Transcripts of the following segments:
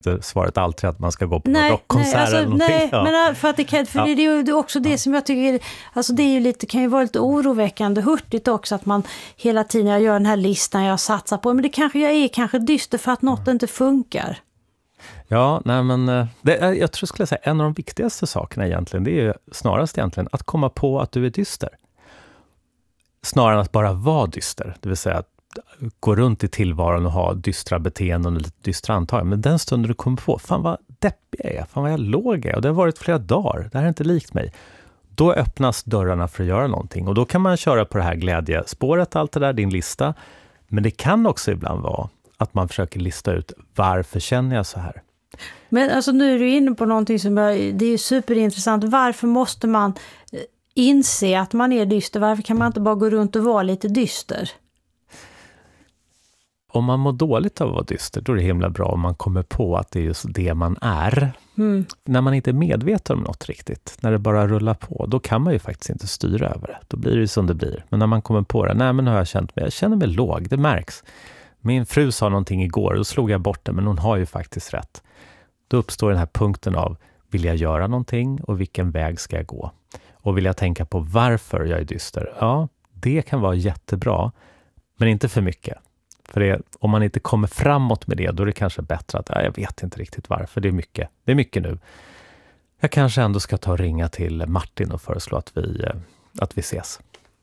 svaret alltid att man ska gå på rockkonsert eller någonting. Nej, men för att det är ju också det som jag tycker, alltså det är ju lite, kan ju vara lite oroväckande hurtigt också att man hela tiden, jag gör den här listan jag satsar på, men det kanske jag är kanske dyster för att något inte funkar. Ja, nej men jag tror skulle säga en av de viktigaste sakerna egentligen, det är ju snarast egentligen att komma på att du är dyster. Snarare än att bara vara dyster, det vill säga att gå runt i tillvaron och ha dystra beteenden och lite dystra antag. Men den stunden du kommer på, fan vad deppig jag är, fan vad jag låg är, och det har varit flera dagar, det här är inte likt mig. Då öppnas dörrarna för att göra någonting, och då kan man köra på det här glädjespåret, allt det där, din lista. Men det kan också ibland vara att man försöker lista ut, varför känner jag så här? Men alltså nu är du inne på någonting som det är superintressant. Varför måste man inse att man är dyster? Varför kan man inte bara gå runt och vara lite dyster? Om man mår dåligt av att vara dyster, då är det himla bra om man kommer på att det är just det man är. När man inte är medveten om något riktigt, när det bara rullar på, då kan man ju faktiskt inte styra över det. Då blir det ju som det blir. Men när man kommer på det, nej men har jag känner mig låg, det märks. Min fru sa någonting igår, då slog jag bort det, men hon har ju faktiskt rätt. Då uppstår den här punkten av, vill jag göra någonting och vilken väg ska jag gå? Och vill jag tänka på varför jag är dyster? Ja, det kan vara jättebra, men inte för mycket. För om man inte kommer framåt med det, då är det kanske bättre att, jag vet inte riktigt varför, det är mycket nu. Jag kanske ändå ska ta och ringa till Martin och föreslå att vi ses.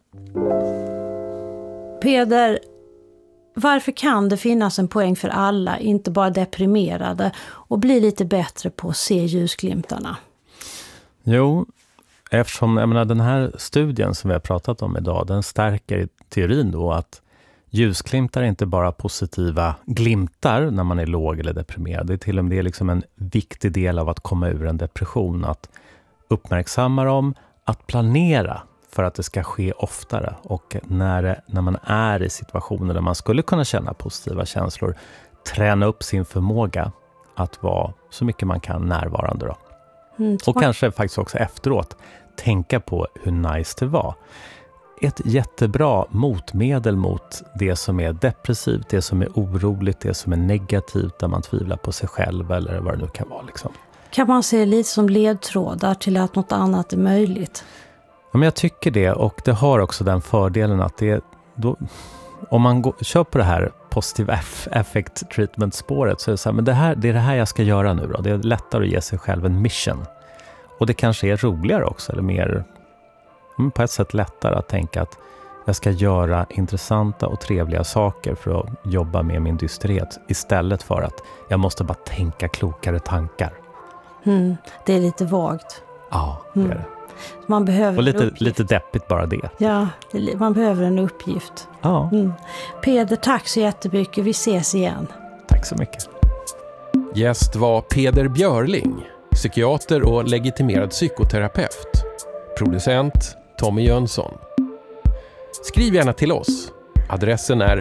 Peder, varför kan det finnas en poäng för alla, inte bara deprimerade, och bli lite bättre på att se ljusglimtarna? Jo, eftersom den här studien som vi har pratat om idag, den stärker i teorin då att ljusglimtar är inte bara positiva glimtar när man är låg eller deprimerad. Det är till och med liksom en viktig del av att komma ur en depression, att uppmärksamma dem, att planera för att det ska ske oftare, och när man är i situationer där man skulle kunna känna positiva känslor, träna upp sin förmåga att vara så mycket man kan närvarande då. Och kanske faktiskt också efteråt tänka på hur nice det var. Ett jättebra motmedel mot det som är depressivt, det som är oroligt, det som är negativt, där man tvivlar på sig själv eller vad det nu kan vara liksom. Kan man se lite som ledtrådar till att något annat är möjligt? Ja, men jag tycker det, och det har också den fördelen att om man kör på det här positive affect treatment spåret, så är det så här, men det är det här jag ska göra nu då. Det är lättare att ge sig själv en mission. Och det kanske är roligare också, eller mer på ett sätt lättare att tänka att jag ska göra intressanta och trevliga saker för att jobba med min dysterhet, istället för att jag måste bara tänka klokare tankar. Det är lite vagt. Ja, det är det. Man behöver och lite deppigt bara det. Ja, man behöver en uppgift. Ja. Peder, tack så jättemycket. Vi ses igen. Tack så mycket. Gäst var Peder Björling, psykiater och legitimerad psykoterapeut. Producent Tommy Jönsson. Skriv gärna till oss. Adressen är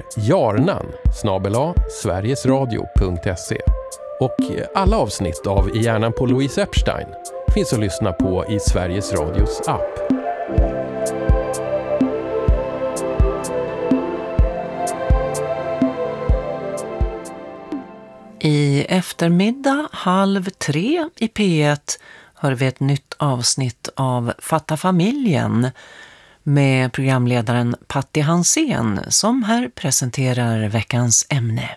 jarnan@sverigesradio.se. Och alla avsnitt av I hjärnan på Louise Epstein finns att lyssna på i Sveriges Radios app. I eftermiddag 2:30 i P1 hör vi ett nytt avsnitt av Fatta familjen med programledaren Patti Hansén som här presenterar veckans ämne.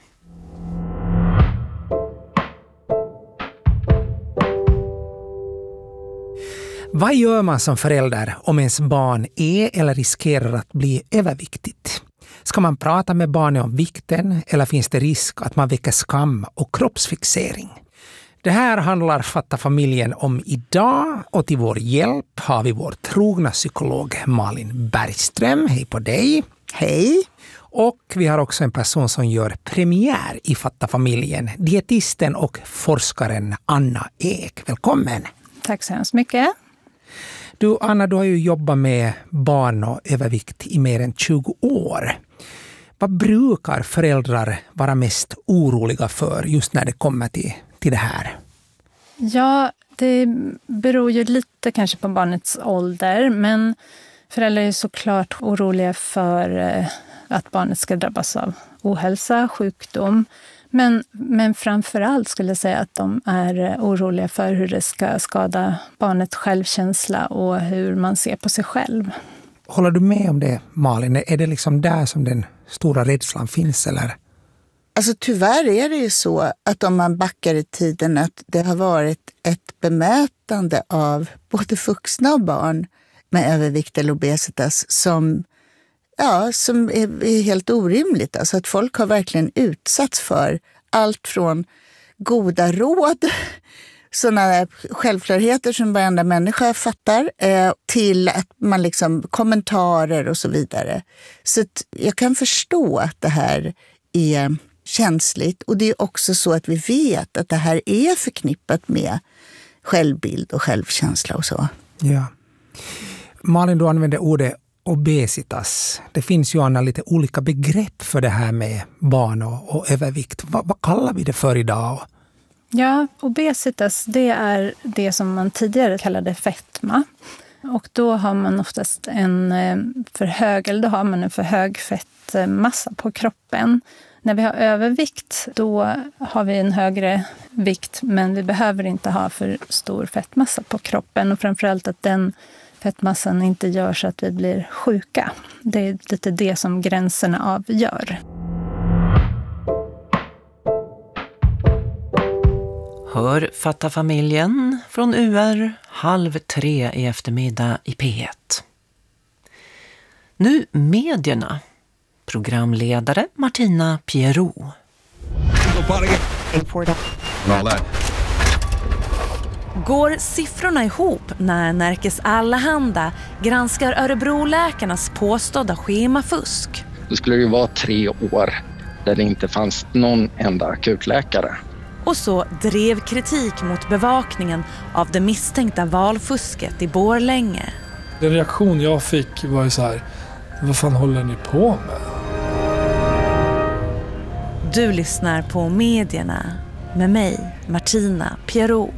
Vad gör man som förälder om ens barn är eller riskerar att bli överviktigt? Ska man prata med barnet om vikten, eller finns det risk att man väcker skam och kroppsfixering? Det här handlar Fatta familjen om idag, och till vår hjälp har vi vår trogna psykolog Malin Bergström. Hej på dig. Hej. Och vi har också en person som gör premiär i Fatta familjen, dietisten och forskaren Anna Ek. Välkommen. Tack så hemskt mycket. Du Anna, du har ju jobbat med barn och övervikt i mer än 20 år. Vad brukar föräldrar vara mest oroliga för just när det kommer till det här? Ja, det beror ju lite kanske på barnets ålder, men föräldrar är såklart oroliga för att barnet ska drabbas av ohälsa, sjukdom. Men framförallt skulle jag säga att de är oroliga för hur det ska skada barnets självkänsla och hur man ser på sig själv. Håller du med om det, Malin? Är det liksom där som den stora rädslan finns, eller? Alltså tyvärr är det ju så att om man backar i tiden att det har varit ett bemötande av både vuxna och barn med övervikt eller obesitas som är helt orimligt. Alltså att folk har verkligen utsatts för allt från goda råd, sådana självklarheter som varenda människa fattar, till att man liksom kommentarer och så vidare. Så att jag kan förstå att det här är känsligt, och det är också så att vi vet att det här är förknippat med självbild och självkänsla och så. Ja. Malin, du använder ordet obesitas. Det finns ju andra lite olika begrepp för det här med barn och övervikt. Vad kallar vi det för idag? Ja, obesitas, det är det som man tidigare kallade fetma. Och då har man oftast en för hög fettmassa på kroppen. När vi har övervikt, då har vi en högre vikt, men vi behöver inte ha för stor fettmassa på kroppen. Och framförallt att den fettmassan inte gör så att vi blir sjuka. Det är lite det som gränserna avgör. Hör Fatta familjen från UR 2:30 i eftermiddag i P1. Nu medierna. Programledare Martina Pierrot. Går siffrorna ihop när Nerikes Allehanda granskar Örebroläkarnas påstådda schemafusk? Det skulle ju vara 3 år där det inte fanns någon enda akutläkare. Och så drev kritik mot bevakningen av det misstänkta valfusket i Borlänge. Den reaktion jag fick var ju så här: vad fan håller ni på med? Du lyssnar på medierna med mig, Martina Pierrot.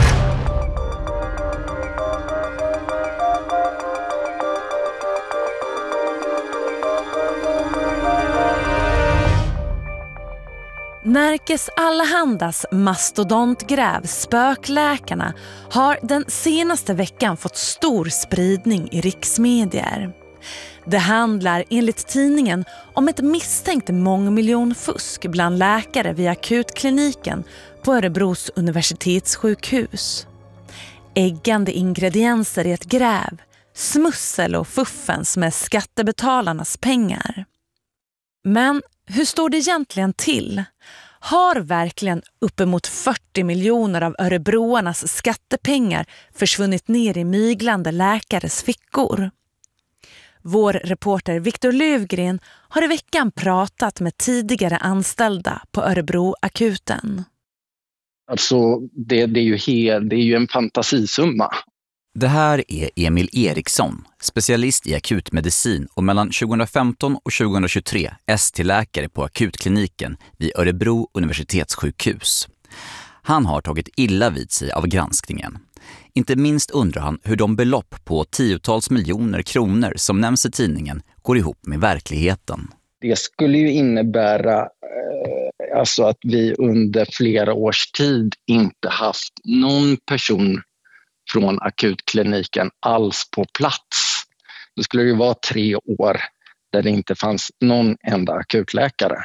Nerikes Allehandas mastodontgräv Spökläkarna har den senaste veckan fått stor spridning i riksmedier. Det handlar enligt tidningen om ett misstänkt mångmiljonfusk bland läkare vid akutkliniken på Örebros universitetssjukhus. Äggande ingredienser i ett gräv, smussel och fuffens med skattebetalarnas pengar. Men hur står det egentligen till? Har verkligen uppemot 40 miljoner av örebroarnas skattepengar försvunnit ner i myglande läkares fickor? Vår reporter Viktor Lövgren har i veckan pratat med tidigare anställda på Örebroakuten. Alltså det är ju en fantasisumma. Det här är Emil Eriksson, specialist i akutmedicin och mellan 2015 och 2023 ST-läkare på akutkliniken vid Örebro universitetssjukhus. Han har tagit illa vid sig av granskningen. Inte minst undrar han hur de belopp på 10-tals miljoner kronor som nämns i tidningen går ihop med verkligheten. Det skulle ju innebära alltså att vi under flera års tid inte haft någon person från akutkliniken alls på plats. Det skulle ju vara 3 år där det inte fanns någon enda akutläkare.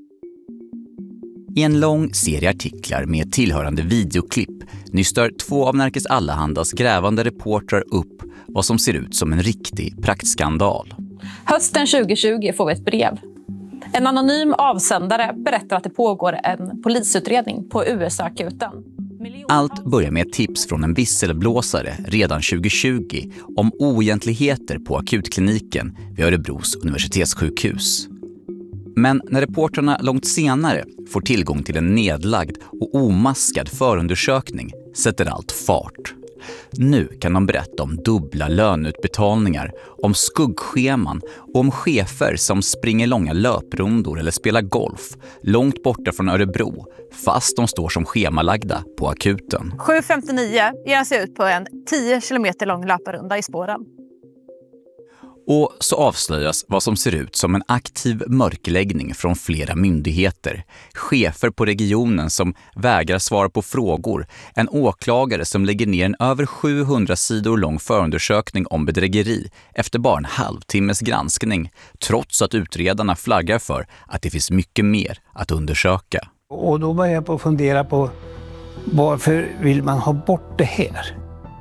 I en lång serie artiklar med tillhörande videoklipp nystar 2 av Nerikes Allehandas grävande reportrar upp vad som ser ut som en riktig praktskandal. Hösten 2020 får vi ett brev. En anonym avsändare berättar att det pågår en polisutredning på USA-akuten. Allt börjar med ett tips från en visselblåsare redan 2020 om oegentligheter på akutkliniken vid Örebros universitetssjukhus. Men när reporterna långt senare får tillgång till en nedlagd och omaskad förundersökning sätter allt fart. Nu kan de berätta om dubbla löneutbetalningar, om skuggscheman och om chefer som springer långa löprundor eller spelar golf långt borta från Örebro fast de står som schemalagda på akuten. 7:59 ger han sig ut på en 10 kilometer lång löparrunda i spåren. Och så avslöjas vad som ser ut som en aktiv mörkläggning från flera myndigheter. Chefer på regionen som vägrar svara på frågor. En åklagare som lägger ner en över 700 sidor lång förundersökning om bedrägeri efter bara en halvtimmes granskning. Trots att utredarna flaggar för att det finns mycket mer att undersöka. Och då börjar jag på att fundera på varför vill man ha bort det här?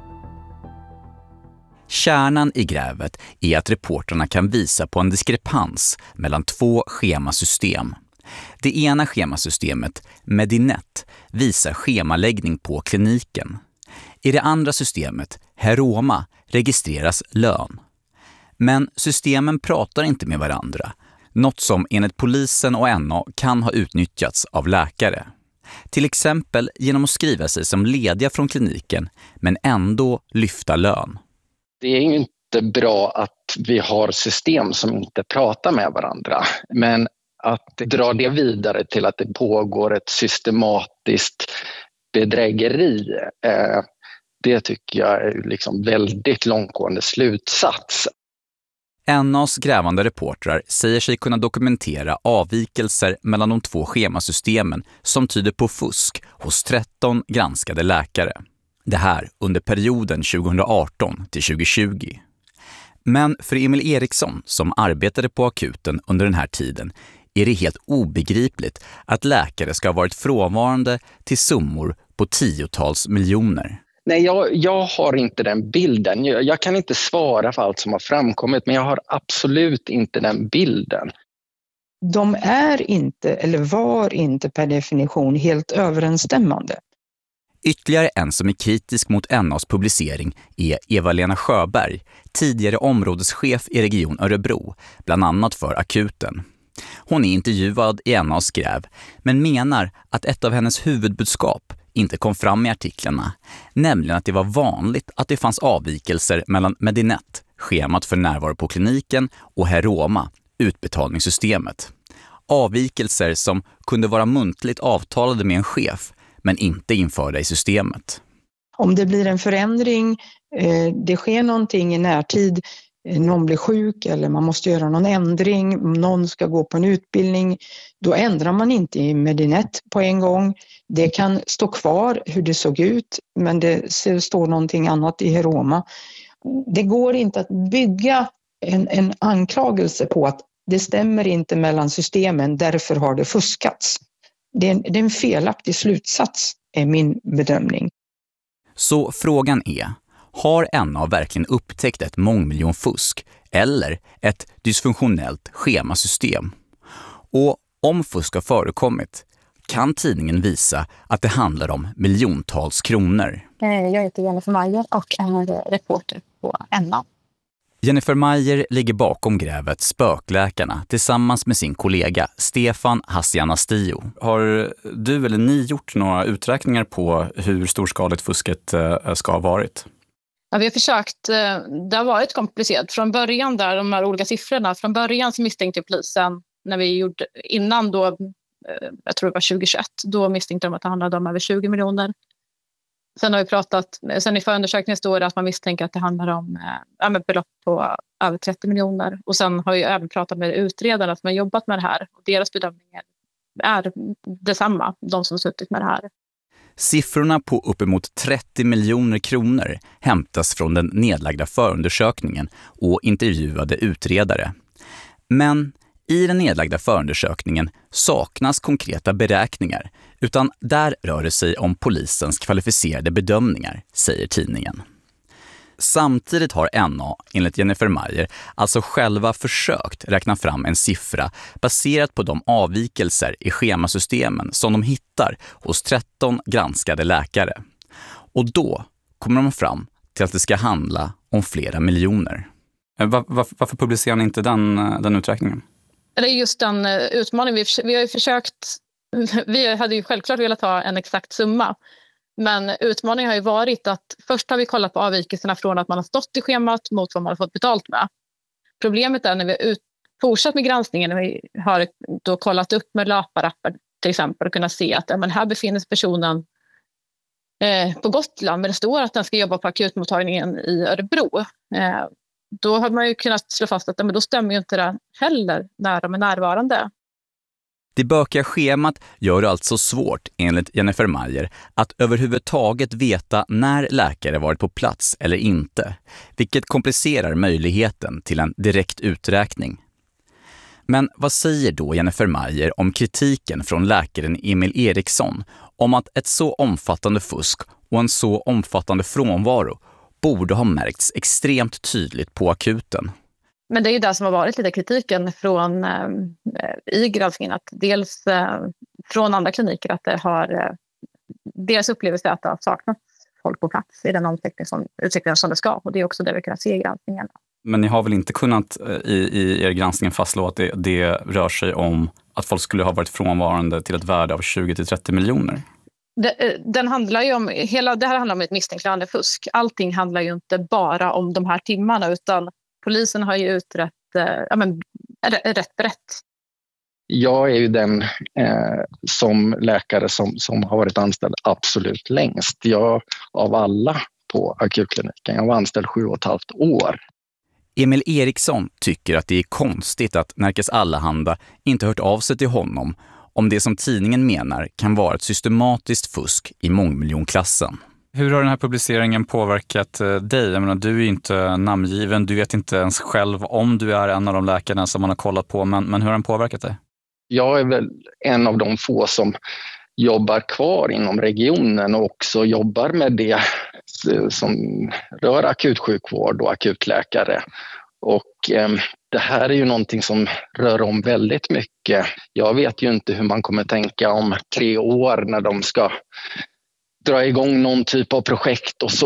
Kärnan i grävet är att reporterna kan visa på en diskrepans mellan två schemasystem. Det ena schemasystemet, Medinet, visar schemaläggning på kliniken. I det andra systemet, Heroma, registreras lön. Men systemen pratar inte med varandra, något som enligt polisen och NA kan ha utnyttjats av läkare. Till exempel genom att skriva sig som lediga från kliniken men ändå lyfta lön. Det är ju inte bra att vi har system som inte pratar med varandra. Men att dra det vidare till att det pågår ett systematiskt bedrägeri, det tycker jag är liksom väldigt långtgående slutsats. NAs grävande reportrar säger sig kunna dokumentera avvikelser mellan de två schemasystemen som tyder på fusk hos 13 granskade läkare. Det här under perioden 2018 till 2020. Men för Emil Eriksson, som arbetade på akuten under den här tiden, är det helt obegripligt att läkare ska ha varit frånvarande till summor på 10-tals miljoner. Nej, jag har inte den bilden. Jag kan inte svara för allt som har framkommit, men jag har absolut inte den bilden. De är inte, eller var inte per definition, helt överensstämmande. Ytterligare en som är kritisk mot NAs publicering är Eva-Lena Sjöberg, tidigare områdeschef i Region Örebro, bland annat för akuten. Hon är intervjuad i NAs gräv, men menar att ett av hennes huvudbudskap inte kom fram i artiklarna, nämligen att det var vanligt att det fanns avvikelser mellan Medinet, schemat för närvaro på kliniken, och Heroma, utbetalningssystemet. Avvikelser som kunde vara muntligt avtalade med en chef, men inte införda i systemet. Om det blir en förändring, det sker någonting i närtid, någon blir sjuk eller man måste göra någon ändring, någon ska gå på en utbildning, då ändrar man inte i Medinet på en gång. Det kan stå kvar hur det såg ut, men det står någonting annat i Heroma. Det går inte att bygga en anklagelse på att det stämmer inte mellan systemen, därför har det fuskats. Det är en felaktig slutsats, är min bedömning. Så frågan är, har NA verkligen upptäckt ett mångmiljonfusk eller ett dysfunktionellt schemasystem? Och om fusk har förekommit, kan tidningen visa att det handlar om miljontals kronor? Jag heter Jennifer Mayer och är reporter på NA. Jennifer Mayer ligger bakom grävet Spökläkarna tillsammans med sin kollega Stefan Hassianastio. Har du eller ni gjort några uträkningar på hur storskaligt fusket ska ha varit? Ja, vi har försökt. Det har varit komplicerat. Från början där, de här olika siffrorna, från början så misstänkte polisen, när vi gjorde innan då, jag tror det var 2021, då misstänkte de att det handlade om över 20 miljoner. Sen har vi pratat, sen i förundersökningen står det att man misstänker att det handlar om belopp på över 30 miljoner. Och sen har vi även pratat med utredarna som har jobbat med det här. Och deras bedömningar är detsamma, de som suttit med det här. Siffrorna på uppemot 30 miljoner kronor hämtas från den nedlagda förundersökningen och intervjuade utredare. Men i den nedlagda förundersökningen saknas konkreta beräkningar, utan där rör det sig om polisens kvalificerade bedömningar, säger tidningen. Samtidigt har NA, enligt Jennifer Mayer, alltså själva försökt räkna fram en siffra baserat på de avvikelser i schemasystemen som de hittar hos 13 granskade läkare. Och då kommer de fram till att det ska handla om flera miljoner. Varför publicerar ni inte den uträkningen? Det är just den utmaningen. Vi har ju försökt, vi hade ju självklart velat ha en exakt summa. Men utmaningen har ju varit att först har vi kollat på avvikelserna från att man har stått i schemat mot vad man har fått betalt med. Problemet är när vi har fortsatt med granskningen, när vi har då kollat upp med löparappar till exempel och kunnat se att men här befinner sig personen på Gotland, men det står att den ska jobba på akutmottagningen i Örebro. då har man ju kunnat slå fast att men då stämmer ju inte det heller när de är närvarande. Det bökiga schemat gör det alltså svårt, enligt Jennifer Mayer, att överhuvudtaget veta när läkare varit på plats eller inte, vilket komplicerar möjligheten till en direkt uträkning. Men vad säger då Jennifer Mayer om kritiken från läkaren Emil Eriksson om att ett så omfattande fusk och en så omfattande frånvaro borde ha märkts extremt tydligt på akuten? Men det är ju det som har varit lite kritiken från i granskningen, att dels från andra kliniker att det har deras upplevelse att det har saknats folk på plats i den utvecklingen som det ska, och det är också det vi kan se i granskningen. Men ni har väl inte kunnat i er granskning fastslå att det rör sig om att folk skulle ha varit frånvarande till ett värde av 20-30 miljoner? Det här handlar om ett misstänkliggörande fusk. Allting handlar ju inte bara om de här timmarna, utan polisen har ju utrett rätt brett. Jag är ju den som läkare som har varit anställd absolut längst. Jag av alla på akutkliniken. Jag var anställd 7,5 år. Emil Eriksson tycker att det är konstigt att Nerikes Allehanda inte hört av sig till honom om det som tidningen menar kan vara ett systematiskt fusk i mångmiljonklassen. Hur har den här publiceringen påverkat dig? Jag menar, du är inte namngiven, du vet inte ens själv om du är en av de läkarna som man har kollat på, men hur har den påverkat dig? Jag är väl en av de få som jobbar kvar inom regionen och också jobbar med det som rör akutsjukvård och akutläkare. Och det här är ju någonting som rör om väldigt mycket. Jag vet ju inte hur man kommer tänka om 3 år när de ska dra igång någon typ av projekt och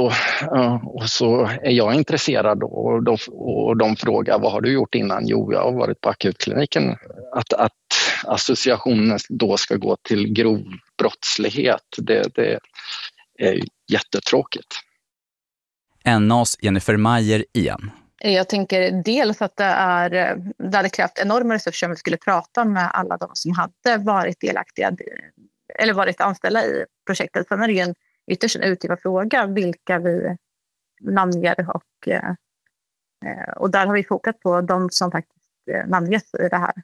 så är jag intresserad och de frågar vad har du gjort innan? Jo, jag har varit på akutkliniken. Att associationen då ska gå till grov brottslighet, det är jättetråkigt. NAs Jennifer Mayer igen. Jag tänker dels att det hade krävt enorma resurser om vi skulle prata med alla de som hade varit delaktiga eller varit anställda i projektet. Sen är det ju ytterst en utgivarfråga vilka vi namnger och där har vi fokat på de som faktiskt namnges i det här.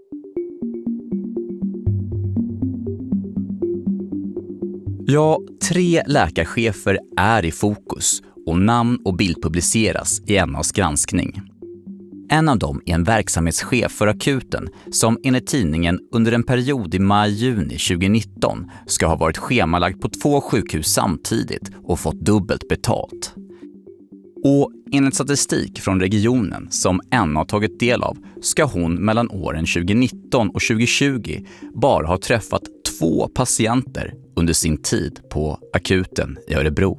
Ja, 3 läkarchefer är i fokus och namn och bild publiceras i NAs granskning. En av dem är en verksamhetschef för akuten som enligt tidningen under en period i maj-juni 2019 ska ha varit schemalagd på 2 sjukhus samtidigt och fått dubbelt betalt. Och enligt statistik från regionen som NA har tagit del av ska hon mellan åren 2019 och 2020 bara ha träffat 2 patienter under sin tid på akuten i Örebro.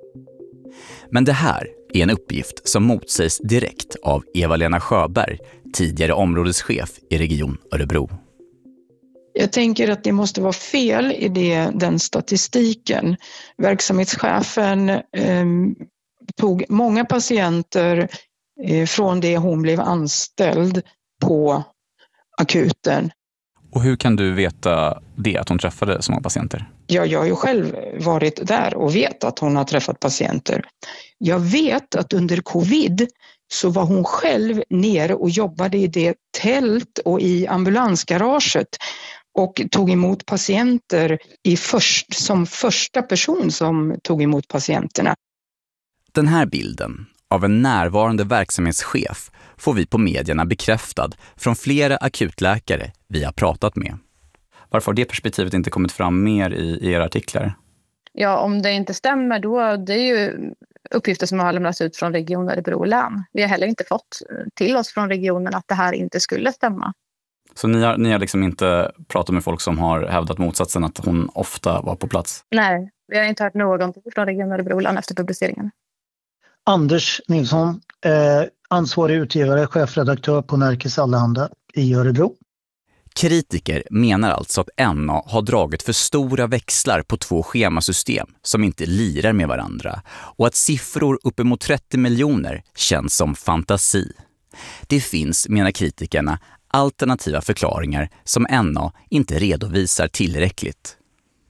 Men det här är en uppgift som motsägs direkt av Eva-Lena Sjöberg, tidigare områdeschef i Region Örebro. Jag tänker att det måste vara fel i den statistiken. Verksamhetschefen tog många patienter från det hon blev anställd på akuten. Och hur kan du veta det, att hon träffade så många patienter? Ja, jag har ju själv varit där och vet att hon har träffat patienter. Jag vet att under covid så var hon själv nere och jobbade i det tält och i ambulansgaraget och tog emot patienter som första person som tog emot patienterna. Den här bilden av en närvarande verksamhetschef får vi på medierna bekräftad från flera akutläkare vi har pratat med. Varför har det perspektivet inte kommit fram mer i era artiklar? Ja, om det inte stämmer då, det är ju uppgifter som har lämnats ut från regionen Örebro län. Vi har heller inte fått till oss från regionen att det här inte skulle stämma. Så ni har liksom inte pratat med folk som har hävdat motsatsen, att hon ofta var på plats? Nej, vi har inte hört någon från regionen Örebro län efter publiceringen. Anders Nilsson, ansvarig utgivare, chefredaktör på Nerikes Allehanda i Örebro. Kritiker menar alltså att NA har dragit för stora växlar på 2 schemasystem som inte lirar med varandra och att siffror uppemot 30 miljoner känns som fantasi. Det finns, menar kritikerna, alternativa förklaringar som NA inte redovisar tillräckligt.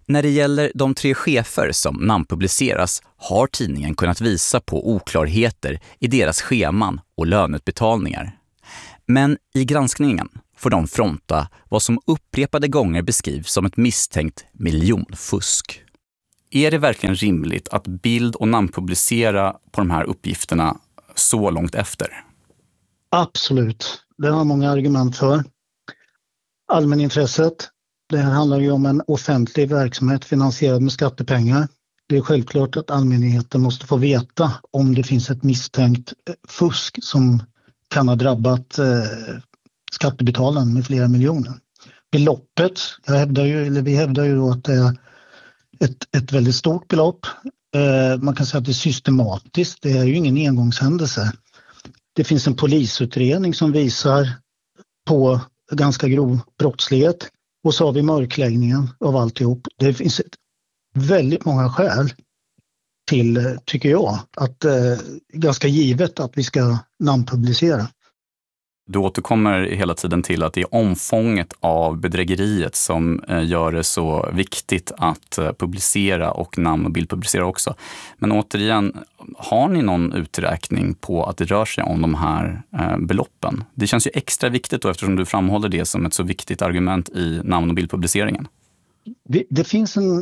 När det gäller de 3 chefer som namnpubliceras har tidningen kunnat visa på oklarheter i deras scheman och löneutbetalningar. Men i granskningen får de fronta vad som upprepade gånger beskrivs som ett misstänkt miljonfusk. Är det verkligen rimligt att bild- och namnpublicera på de här uppgifterna så långt efter? Absolut. Det har många argument för. Allmänintresset. Det här handlar ju om en offentlig verksamhet finansierad med skattepengar. Det är självklart att allmänheten måste få veta om det finns ett misstänkt fusk som kan ha drabbat skattebetalaren med flera miljoner. Beloppet, vi hävdar ju då att det är ett väldigt stort belopp. Man kan säga att det är systematiskt, det är ju ingen engångshändelse. Det finns en polisutredning som visar på ganska grov brottslighet. Och så har vi mörkläggningen av alltihop. Det finns väldigt många skäl till, tycker jag, att ganska givet att vi ska namnpublicera. Du återkommer hela tiden till att det är omfånget av bedrägeriet som gör det så viktigt att publicera och namn- och bildpublicera också. Men återigen, har ni någon uträkning på att det rör sig om de här beloppen? Det känns ju extra viktigt då eftersom du framhåller det som ett så viktigt argument i namn- och bildpubliceringen. Det finns en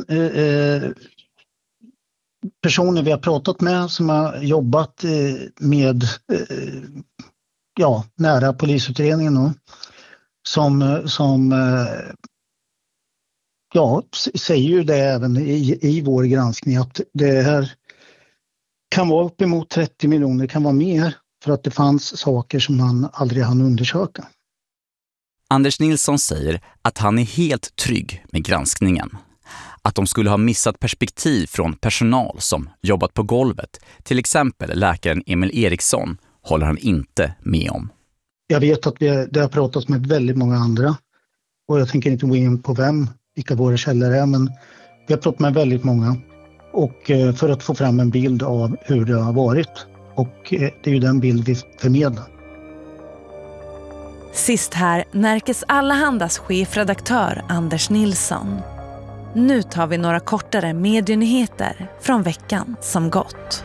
personer vi har pratat med som har jobbat med nära polisutredningen då, som säger ju det även i vår granskning att det här kan vara uppemot 30 miljoner, kan vara mer för att det fanns saker som man aldrig hann undersöka. Anders Nilsson säger att han är helt trygg med granskningen. Att de skulle ha missat perspektiv från personal som jobbat på golvet, till exempel läkaren Emil Eriksson, håller han inte med om. Jag vet att det har pratats med väldigt många andra och jag tänker inte gå in på vilka våra källor är, men vi har pratat med väldigt många och för att få fram en bild av hur det har varit, och det är ju den bild vi förmedlar. Sist här Närkes Allahandas chefredaktör Anders Nilsson. Nu tar vi några kortare medienyheter från veckan som gått.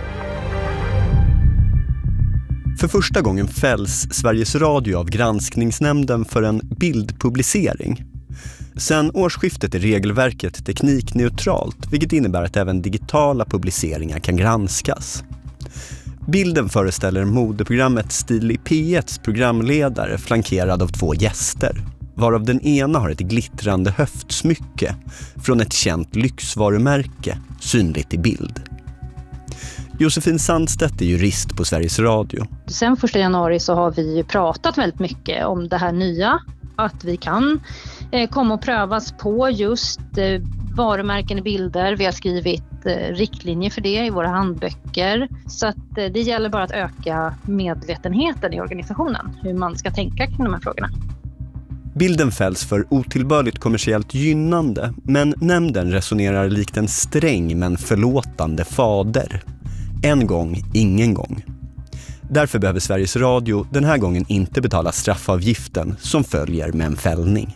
För första gången fälls Sveriges Radio av granskningsnämnden för en bildpublicering. Sen årsskiftet är regelverket teknikneutralt, vilket innebär att även digitala publiceringar kan granskas. Bilden föreställer modeprogrammet Stil i P1s programledare flankerad av 2 gäster, varav den ena har ett glittrande höftsmycke från ett känt lyxvarumärke synligt i bild. Josefin Sandstedt är jurist på Sveriges Radio. Sen 1 januari så har vi pratat väldigt mycket om det här nya. Att vi kan komma och prövas på just varumärken i bilder. Vi har skrivit riktlinjer för det i våra handböcker. Så att det gäller bara att öka medvetenheten i organisationen. Hur man ska tänka kring de här frågorna. Bilden fälls för otillbörligt kommersiellt gynnande, men nämnden resonerar likt en sträng men förlåtande fader. En gång, ingen gång. Därför behöver Sveriges Radio den här gången inte betala straffavgiften som följer med en fällning.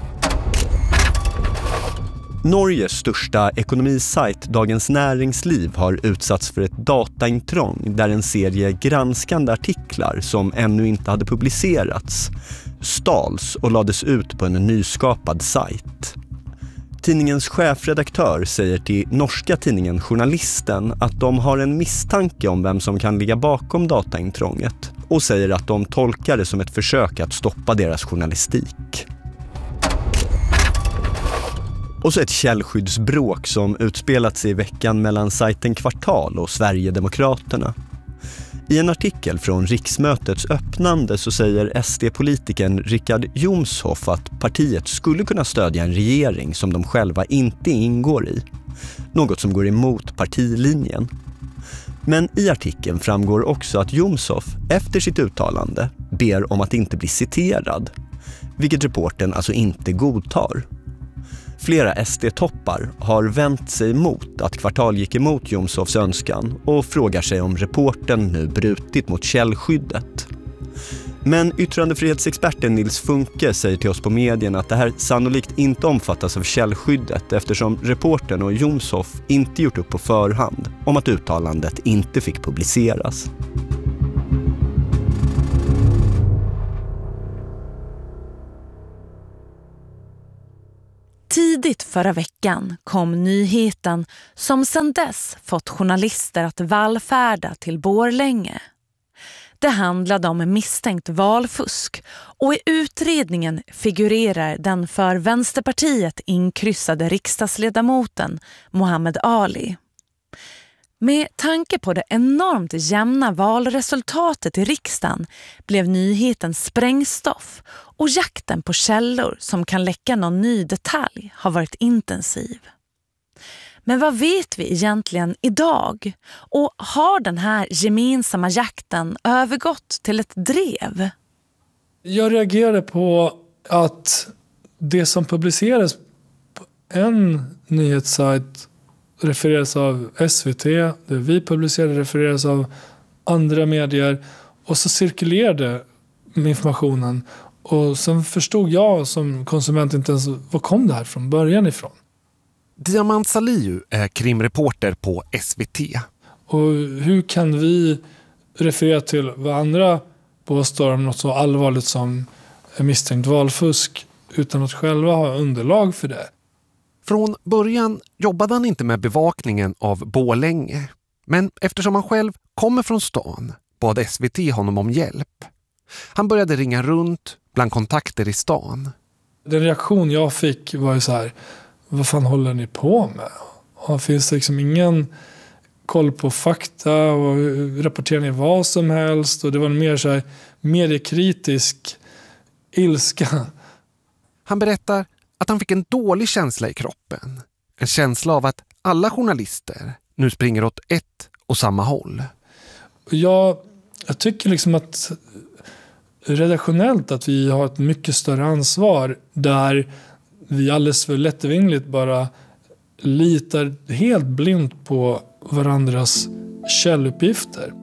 Norges största ekonomisajt Dagens Näringsliv har utsatts för ett dataintrång där en serie granskande artiklar som ännu inte hade publicerats stals och lades ut på en nyskapad sajt. Tidningens chefredaktör säger till norska tidningen Journalisten att de har en misstanke om vem som kan ligga bakom dataintrånget och säger att de tolkar det som ett försök att stoppa deras journalistik. Och så ett källskyddsbråk som utspelat sig i veckan mellan sajten Kvartal och Sverigedemokraterna. I en artikel från riksmötets öppnande så säger SD-politikern Richard Jomshof att partiet skulle kunna stödja en regering som de själva inte ingår i. Något som går emot partilinjen. Men i artikeln framgår också att Jomshof efter sitt uttalande ber om att inte bli citerad. Vilket reporten alltså inte godtar. Flera SD-toppar har vänt sig emot att Kvartal gick emot Jomshofs önskan och frågar sig om reporten nu brutit mot källskyddet. Men yttrandefrihetsexperten Nils Funke säger till oss på medierna att det här sannolikt inte omfattas av källskyddet eftersom reportern och Jomshof inte gjort upp på förhand om att uttalandet inte fick publiceras. Tidigt förra veckan kom nyheten som sedan dess fått journalister att vallfärda till Borlänge. Det handlade om misstänkt valfusk och i utredningen figurerar den för Vänsterpartiet inkryssade riksdagsledamoten Mohammed Ali. Med tanke på det enormt jämna valresultatet i riksdagen blev nyheten sprängstoff och jakten på källor som kan läcka någon ny detalj har varit intensiv. Men vad vet vi egentligen idag? Och har den här gemensamma jakten övergått till ett drev? Jag reagerade på att det som publicerades på en nyhetssajt refereras av SVT, det vi publicerade refereras av andra medier och så cirkulerade informationen och sen förstod jag som konsument inte ens var kom det här från början ifrån. Diamant Salihu är krimreporter på SVT. Och hur kan vi referera till vad andra påstår om något så allvarligt som misstänkt valfusk utan att själva ha underlag för det? Från början jobbade han inte med bevakningen av Borlänge. Men eftersom han själv kommer från stan bad SVT honom om hjälp. Han började ringa runt bland kontakter i stan. Den reaktion jag fick var ju så här: vad fan håller ni på med? Och finns det liksom ingen koll på fakta och rapporterar ni vad som helst? Och det var en mer så här mediekritisk ilska. Han berättar att han fick en dålig känsla i kroppen. En känsla av att alla journalister nu springer åt ett och samma håll. Jag tycker liksom att redaktionellt att vi har ett mycket större ansvar där vi alldeles för lättvindigt bara litar helt blint på varandras källuppgifter.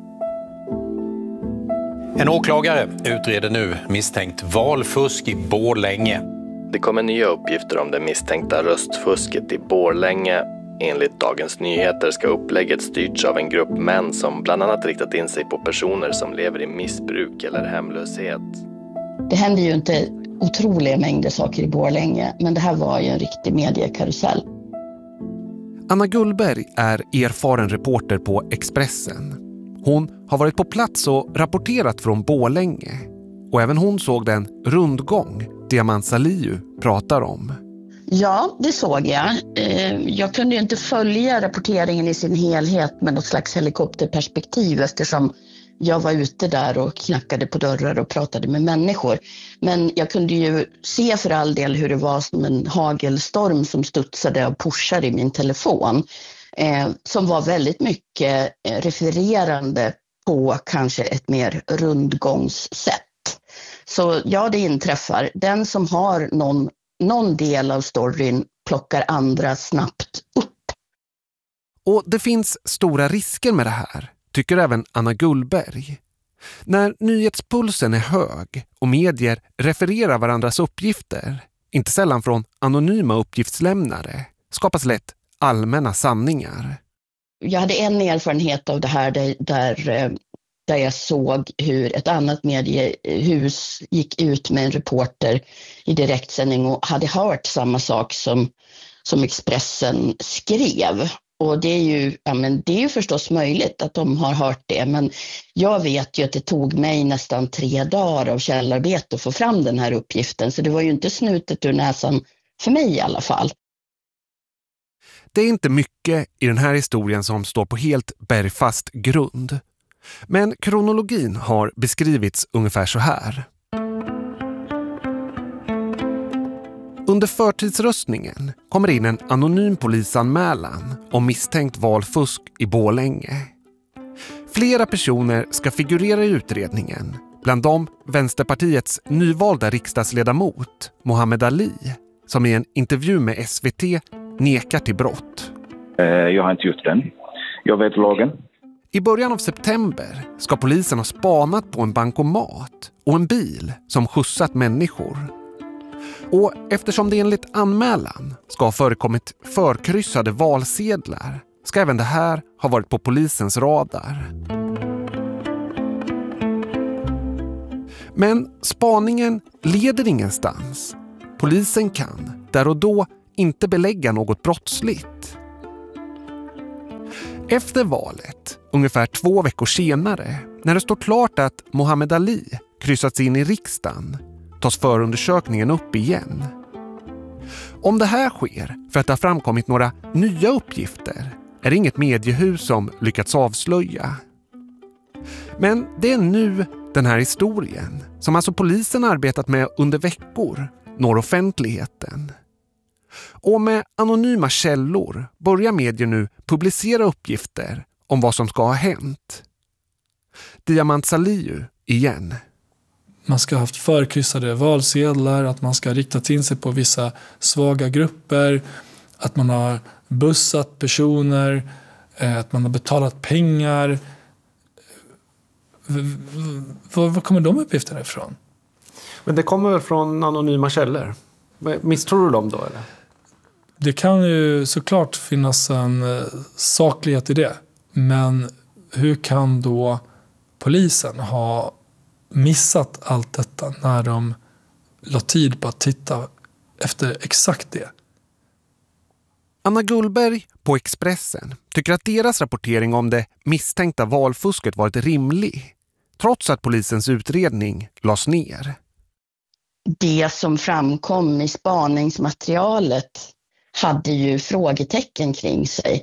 En åklagare utreder nu misstänkt valfusk i Borlänge. Det kommer nya uppgifter om det misstänkta röstfusket i Borlänge. Enligt Dagens Nyheter ska upplägget styrts av en grupp män som bland annat riktat in sig på personer som lever i missbruk eller hemlöshet. Det händer ju inte otroliga mängder saker i Borlänge, men det här var ju en riktig mediekarusell. Anna Gullberg är erfaren reporter på Expressen. Hon har varit på plats och rapporterat från Borlänge. Och även hon såg den rundgång Diamant Salihu pratar om. Ja, det såg jag. Jag kunde ju inte följa rapporteringen i sin helhet med något slags helikopterperspektiv eftersom jag var ute där och knackade på dörrar och pratade med människor. Men jag kunde ju se för all del hur det var som en hagelstorm som studsade och pushade i min telefon. Som var väldigt mycket refererande på kanske ett mer rundgångssätt. Så ja, det inträffar. Den som har någon del av storyn plockar andra snabbt upp. Och det finns stora risker med det här, tycker även Anna Gullberg. När nyhetspulsen är hög och medier refererar varandras uppgifter, inte sällan från anonyma uppgiftslämnare, skapas lätt allmänna sanningar. Jag hade en erfarenhet av det här där jag såg hur ett annat mediehus gick ut med en reporter i direktsändning och hade hört samma sak som Expressen skrev. Och det är ju förstås möjligt att de har hört det, men jag vet ju att det tog mig nästan 3 dagar av källarbete att få fram den här uppgiften, så det var ju inte snutet ur näsan för mig i alla fall. Det är inte mycket i den här historien som står på helt bergfast grund. Men kronologin har beskrivits ungefär så här. Under förtidsröstningen kommer in en anonym polisanmälan om misstänkt valfusk i Borlänge. Flera personer ska figurera i utredningen, bland dem Vänsterpartiets nyvalda riksdagsledamot Mohammed Ali, som i en intervju med SVT nekar till brott. Jag har inte gjort den. Jag vet lagen. I början av september ska polisen ha spanat på en bankomat och en bil som skjutsat människor. Och eftersom det enligt anmälan ska ha förekommit förkryssade valsedlar ska även det här ha varit på polisens radar. Men spaningen leder ingenstans. Polisen kan där och då inte belägga något brottsligt. Efter valet, ungefär 2 veckor senare, när det står klart att Mohammed Ali kryssats in i riksdagen, tas förundersökningen upp igen. Om det här sker för att det har framkommit några nya uppgifter är det inget mediehus som lyckats avslöja. Men det är nu den här historien, som alltså polisen arbetat med under veckor, når offentligheten. Och med anonyma källor börjar medier nu publicera uppgifter om vad som ska ha hänt. Diamant Salihu igen. Man ska ha haft förkryssade valsedlar, att man ska rikta in sig på vissa svaga grupper, att man har bussat personer, att man har betalat pengar. Var kommer de uppgifterna ifrån? Men det kommer väl från anonyma källor? Misstror du dem då eller? Det kan ju såklart finnas en saklighet i det. Men hur kan då polisen ha missat allt detta när de la tid på att titta efter exakt det? Anna Gullberg på Expressen tycker att deras rapportering om det misstänkta valfusket varit rimlig, trots att polisens utredning lades ner. Det som framkom i spaningsmaterialet hade ju frågetecken kring sig.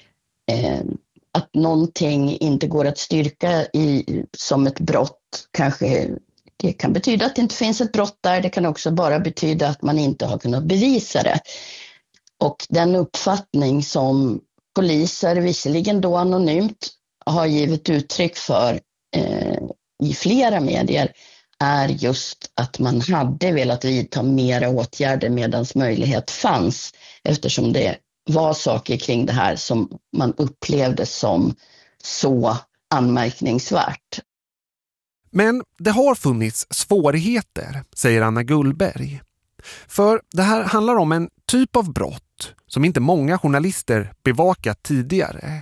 Att någonting inte går att styrka som ett brott, kanske det kan betyda att det inte finns ett brott där. Det kan också bara betyda att man inte har kunnat bevisa det. Och den uppfattning som poliser, visserligen då anonymt, har givit uttryck för i flera medier är just att man hade velat vidta mera åtgärder medan möjlighet fanns, eftersom det var saker kring det här som man upplevde som så anmärkningsvärt. Men det har funnits svårigheter, säger Anna Gullberg. För det här handlar om en typ av brott som inte många journalister bevakat tidigare.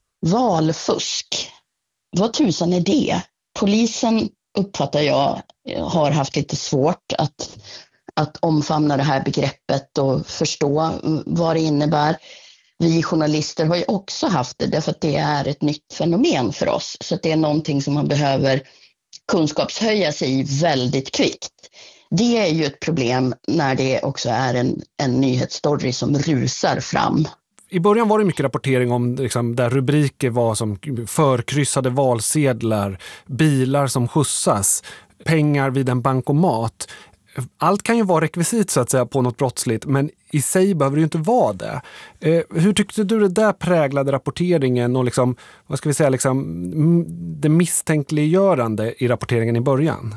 Valfusk. Vad tusan är det? Polisen, uppfattar jag, har haft lite svårt att omfamna det här begreppet och förstå vad det innebär. Vi journalister har ju också haft det därför att det är ett nytt fenomen för oss. Så det är någonting som man behöver kunskapshöja sig i väldigt kvickt. Det är ju ett problem när det också är en nyhetsstory som rusar fram. I början var det mycket rapportering om liksom, där rubriker var som förkryssade valsedlar, bilar som skjutsas, pengar vid en bankomat. Allt kan ju vara rekvisit så att säga på något brottsligt, men i sig behöver det ju inte vara det. Hur tyckte du det där präglade rapporteringen och liksom, vad ska vi säga, liksom, det misstänkliggörande i rapporteringen i början?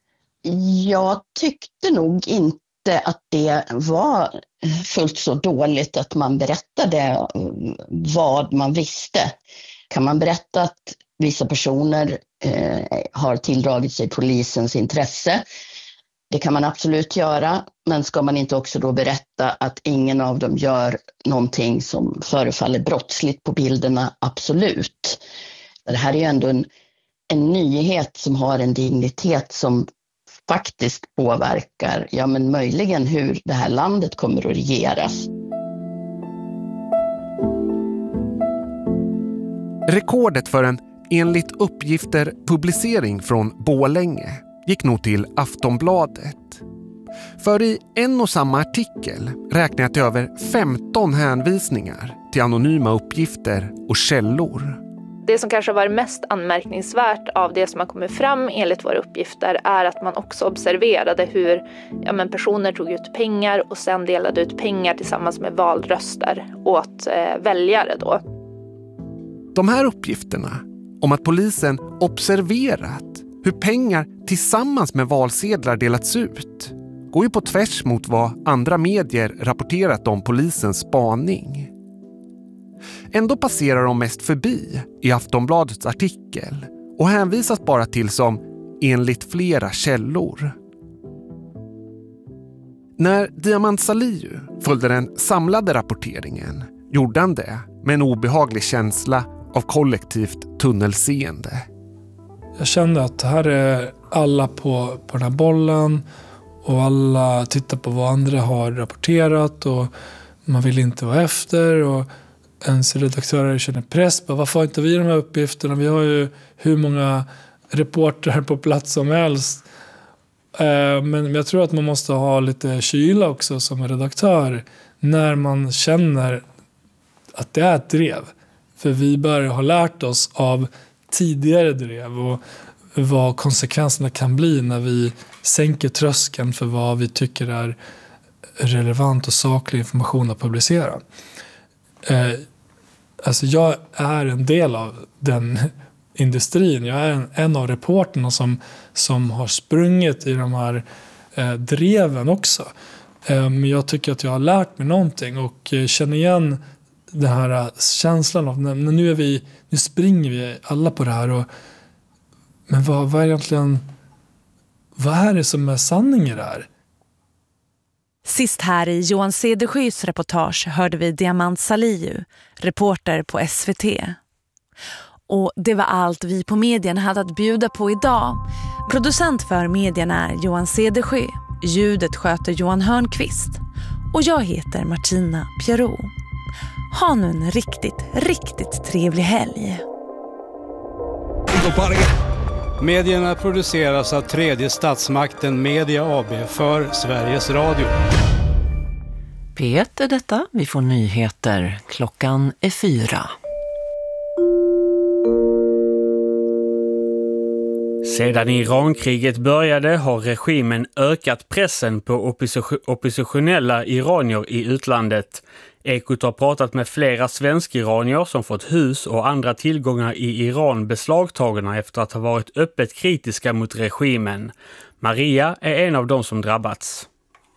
Jag tyckte nog inte att det var fullt så dåligt att man berättade vad man visste. Kan man berätta att vissa personer har tilldragit sig polisens intresse? Det kan man absolut göra, men ska man inte också då berätta att ingen av dem gör någonting som förefaller brottsligt på bilderna? Absolut. Det här är ju ändå en nyhet som har en dignitet som faktiskt påverkar, ja men möjligen hur det här landet kommer att regeras. Rekordet för en enligt uppgifter publicering från Borlänge gick nog till Aftonbladet. För i en och samma artikel räknar jag till över 15 hänvisningar till anonyma uppgifter och källor. Det som kanske var mest anmärkningsvärt av det som har kommit fram enligt våra uppgifter är att man också observerade hur personer tog ut pengar och sen delade ut pengar tillsammans med valröster åt väljare då. De här uppgifterna om att polisen observerat hur pengar tillsammans med valsedlar delats ut går ju på tvärs mot vad andra medier rapporterat om polisens spaning. Ändå passerar de mest förbi i Aftonbladets artikel och hänvisas bara till som enligt flera källor. När Diamant Salihu följde den samlade rapporteringen gjorde han det med en obehaglig känsla av kollektivt tunnelseende. Jag kände att här är alla på den här bollen och alla tittar på vad andra har rapporterat och man vill inte vara efter och ens redaktörer känner press på varför har inte vi de här uppgifterna? Vi har ju hur många reportrar på plats som helst. Men jag tror att man måste ha lite kyla också som redaktör när man känner att det är ett drev. För vi bör ha lärt oss av tidigare drev och vad konsekvenserna kan bli när vi sänker tröskeln för vad vi tycker är relevant och saklig information att publicera. Alltså jag är en del av den industrin. Jag är en av reporterna som har sprungit i de här dreven också. Men jag tycker att jag har lärt mig någonting och känner igen den här känslan av nu springer vi alla på det här. Men vad är egentligen, vad är det som är sanning i det här? Sist här i Johan Cedersjys reportage hörde vi Diamant Salihu, reporter på SVT. Och det var allt vi på medien hade att bjuda på idag. Producent för medien är Johan Cedersjö. Ljudet sköter Johan Hörnqvist. Och jag heter Martina Pierrot. Ha nu en riktigt trevlig helg. Medierna produceras av tredje statsmakten Media AB för Sveriges Radio. P1 är detta. Vi får nyheter. Klockan är 4. Sedan Irankriget började har regimen ökat pressen på oppositionella iranier i utlandet. Ekot har pratat med flera svensk-iranier som fått hus och andra tillgångar i Iran beslagtagna efter att ha varit öppet kritiska mot regimen. Maria är en av dem som drabbats.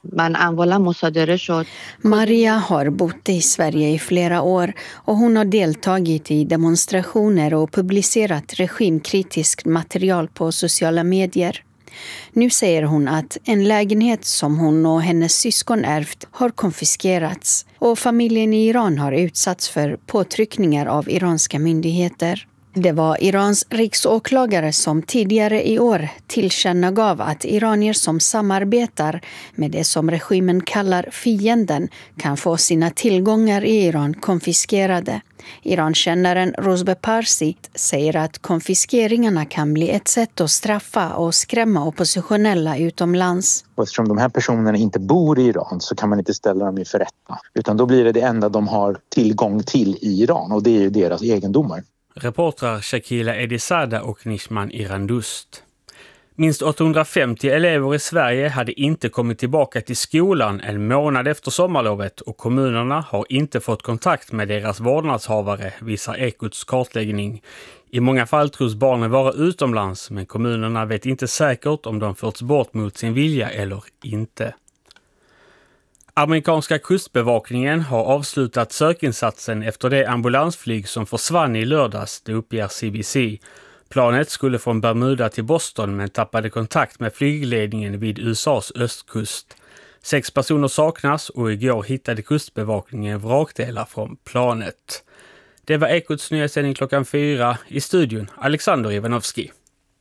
Maria har bott i Sverige i flera år och hon har deltagit i demonstrationer och publicerat regimkritiskt material på sociala medier. Nu säger hon att en lägenhet som hon och hennes syskon ärvt har konfiskerats och familjen i Iran har utsatts för påtryckningar av iranska myndigheter. Det var Irans riksåklagare som tidigare i år tillkännagav att iranier som samarbetar med det som regimen kallar fienden kan få sina tillgångar i Iran konfiskerade. Irankännaren Rozbe Parsi säger att konfiskeringarna kan bli ett sätt att straffa och skrämma oppositionella utomlands. Eftersom de här personerna inte bor i Iran så kan man inte ställa dem inför rätta. Utan då blir det enda de har tillgång till i Iran och det är ju deras egendomar. Reportrar Shakila Edisada och Nishman Irandust. Minst 850 elever i Sverige hade inte kommit tillbaka till skolan en månad efter sommarlovet och kommunerna har inte fått kontakt med deras vårdnadshavare, visar Ekots kartläggning. I många fall tros barnen vara utomlands men kommunerna vet inte säkert om de förts bort mot sin vilja eller inte. Amerikanska kustbevakningen har avslutat sökinsatsen efter det ambulansflyg som försvann i lördags, det uppger CBC. Planet skulle från Bermuda till Boston men tappade kontakt med flygledningen vid USAs östkust. 6 personer saknas och igår hittade kustbevakningen vrakdelar från planet. Det var Ekots nyhetssändning klockan 4. I studion Alexander Ivanovski.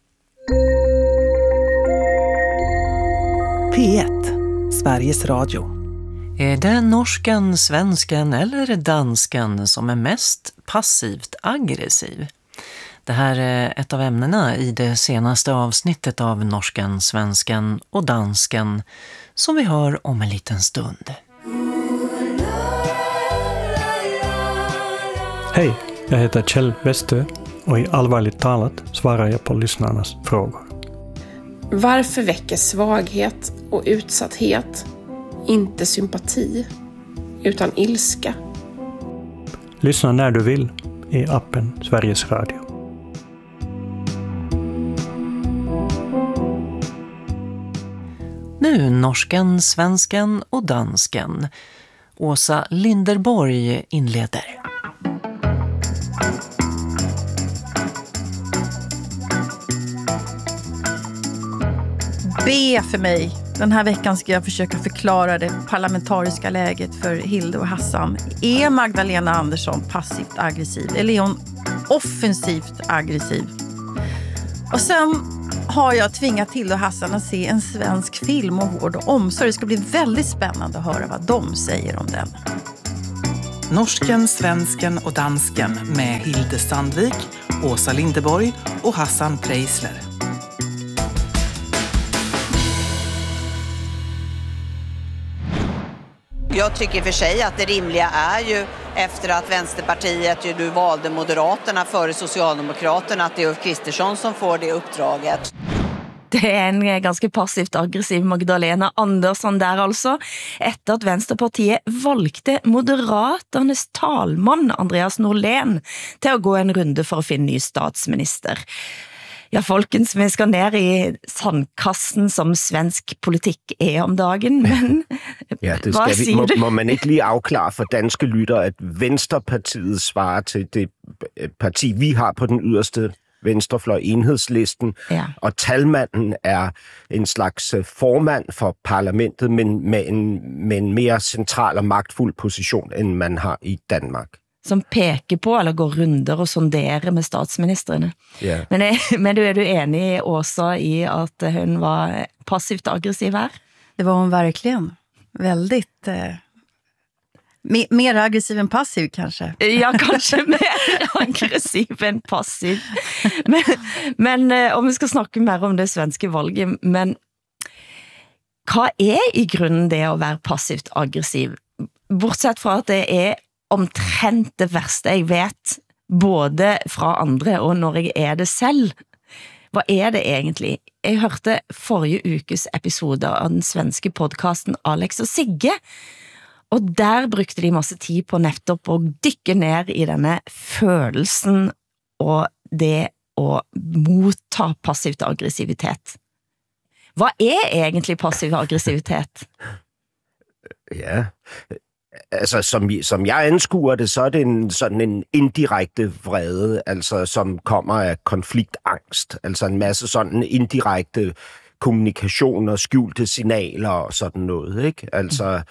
P1, Sveriges Radio. Är det norsken, svensken eller dansken som är mest passivt aggressiv? Det här är ett av ämnena i det senaste avsnittet av Norsken, svensken och dansken som vi hör om en liten stund. Hej, jag heter Kjell Westö och i Allvarligt talat svarar jag på lyssnarnas frågor. Varför väcker svaghet och utsatthet inte sympati utan ilska? Lyssna när du vill i appen Sveriges Radio. Nu norsken, svensken och dansken. Åsa Linderborg inleder. B för mig. Den här veckan ska jag försöka förklara det parlamentariska läget för Hilde och Hassan. Är Magdalena Andersson passivt aggressiv eller är hon offensivt aggressiv? Och sen har jag tvingat Hilde och Hassan att se en svensk film om vård och omsorg. Det ska bli väldigt spännande att höra vad de säger om den. Norsken, svensken och dansken med Hilde Sandvik, Åsa Lindeborg och Hassan Preisler. Jag tycker för sig att det rimliga är ju efter att Vänsterpartiet ju nu valde Moderaterna före Socialdemokraterna att det är Ulf Kristersson som får det uppdraget. Det är en ganska passivt aggressiv Magdalena Andersson där alltså, efter att Vänsterpartiet valgte Moderaternas talman Andreas Norlén till att gå en runde för att finna ny statsminister. Ja, folkens, vi skal ner i sandkassen som svensk politik är om dagen, men ja, det hvad skal siger du? Må man ikke lige afklare for danske lyttere, at Venstrepartiet svarer til det parti, vi har på den yderste venstrefløj, Enhedslisten, ja. Og talmanden er en slags formand for parlamentet, men med en mere central og magtfuld position, end man har i Danmark. Som peker på eller går runder och sonderer med statsministrene. Yeah. Men är du enig Åsa i att hon var passivt aggressiv här? Det var hon verkligen. Väldigt... mer aggressiv än passiv kanske. Ja, kanske mer aggressiv än passiv. Men om vi ska snacka mer om det svenska valget, men vad är i grunden det att vara passivt aggressiv? Bortsett från att det är omtrent det värsta jag vet, både från andra och när jag är det själv. Vad är det egentligen? Jag hörde förra ukes episode av den svenska podcasten Alex och Sigge, och där brukte de masse tid på nettopp att dyka ner i denne følelsen och det att motta passivt aggressivitet. Vad är egentligen passiv aggressivitet? Ja, altså som jeg anskuer det, så er det sådan en indirekte vrede, altså som kommer af konfliktangst, altså en masse sådan indirekte kommunikation og skjulte signaler og sådan noget, ikke? Altså,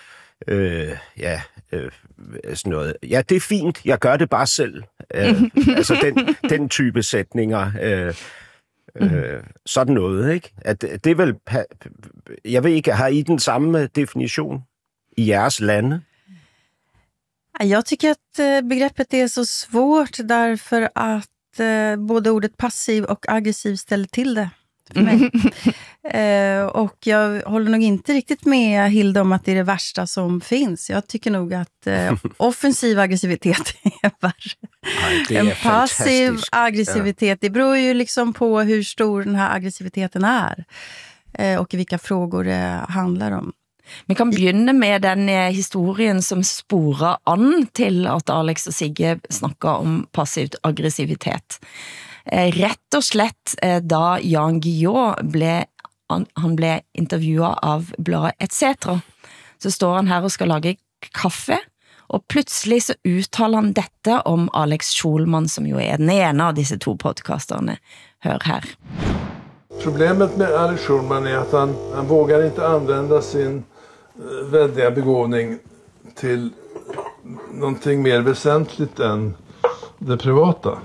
sådan noget. Ja, det er fint, jeg gør det bare selv. Altså den type sætninger, sådan noget, ikke? At det er vel, jeg ved ikke, har I den samme definition i jeres lande? Jag tycker att begreppet är så svårt därför att både ordet passiv och aggressiv ställer till det för mig. Och jag håller nog inte riktigt med Hilda om att det är det värsta som finns. Jag tycker nog att offensiv aggressivitet är värre. En passiv aggressivitet, det beror ju liksom på hur stor den här aggressiviteten är. Och vilka frågor det handlar om. Vi kan begynne med den historien som sporer an til at Alex og Sigge snakker om passivt aggressivitet. Rett og slett da Jan Guillou ble intervjuet av bladet etc. Så står han her og skal lage kaffe, og plutselig så uttaler han dette om Alex Schulman, som jo er den ene av disse to podcasterne. Hør her. Problemet med Alex Schulman är att han vågar inte använda sin väldiga begåvning till någonting mer väsentligt än det privata.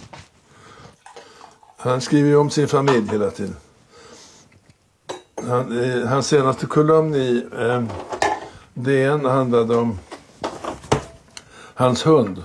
Han skriver ju om sin familj hela tiden. Hans senaste kolumn i DN handlade om hans hund.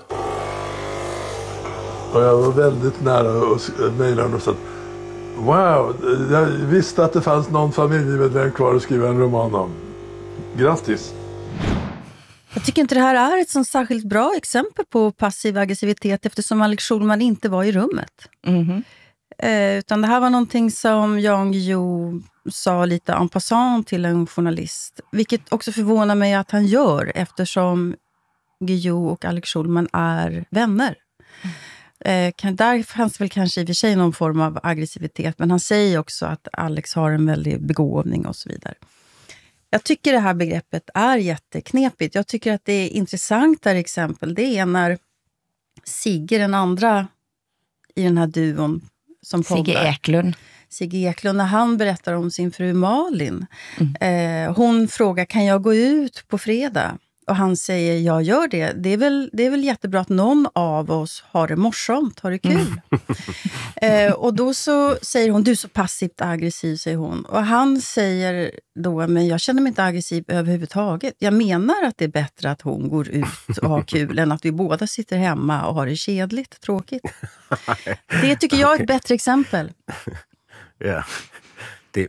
Och jag var väldigt nära att mejla honom och sa: wow, jag visste att det fanns någon familjemedlem kvar att skriva en roman om. Grattis! Jag tycker inte det här är ett sånt särskilt bra exempel på passiv aggressivitet eftersom Alex Schulman inte var i rummet. Utan det här var någonting som Jan Guillou sa lite en passant till en journalist. Vilket också förvånar mig att han gör eftersom Guillou och Alex Schulman är vänner. Där fanns väl kanske i och för sig någon form av aggressivitet, men han säger också att Alex har en väldig begåvning och så vidare. Jag tycker det här begreppet är jätteknepigt. Jag tycker att det är intressantare exempel. Det är när Sigge, den andra i den här duon som Sigge Eklund. Sigge Eklund, när han berättar om sin fru Malin. Hon frågar, kan jag gå ut på fredag? Och han säger, jag gör det. Det är väl jättebra att någon av oss har det morsomt, har det kul. Och då så säger hon, du är så passivt aggressiv, säger hon. Och han säger då, men jag känner mig inte aggressiv överhuvudtaget. Jag menar att det är bättre att hon går ut och har kul än att vi båda sitter hemma och har det kedligt, tråkigt. Det tycker jag är ett bättre exempel. Ja, det...